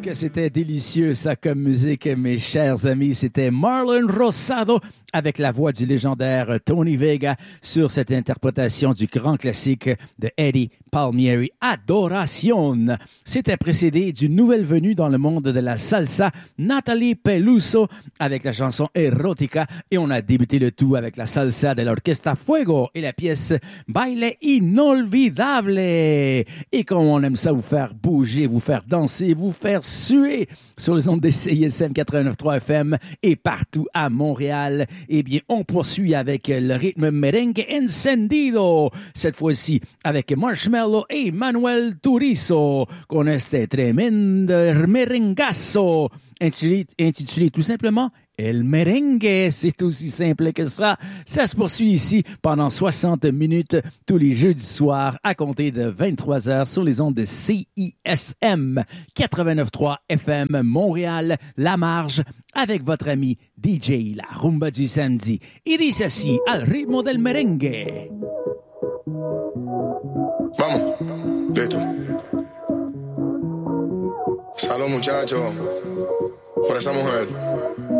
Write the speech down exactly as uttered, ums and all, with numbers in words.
que c'était délicieux, ça, comme musique, mes chers amis. C'était Marlon Rosado avec la voix du légendaire Tony Vega sur cette interprétation du grand classique de Eddie Palmieri, Adoración. C'était précédé d'une nouvelle venue dans le monde de la salsa, Natalie Peluso, avec la chanson Erotica. Et on a débuté le tout avec la salsa de l'Orquesta Fuego et la pièce Baile Inolvidable. Et comme on aime ça, vous faire bouger, vous faire danser, vous faire suer sur les ondes des C I S M quatre-vingt-neuf point trois F M et partout à Montréal. Eh bien, on poursuit avec le rythme merengue encendido. Cette fois-ci, avec Marshmello et Manuel Turizo, con este tremendo merengazo, intitulé, intitulé tout simplement El Merengue. C'est aussi simple que ça. Ça se poursuit ici pendant soixante minutes tous les jeudis soirs à compter de vingt-trois heures sur les ondes de C I S M quatre-vingt-neuf point trois F M Montréal, La Marge, avec votre ami D J La Rumba du samedi. Y dice así, al ritmo del merengue. Vamos, listo. Salud, muchachos, por esa mujer.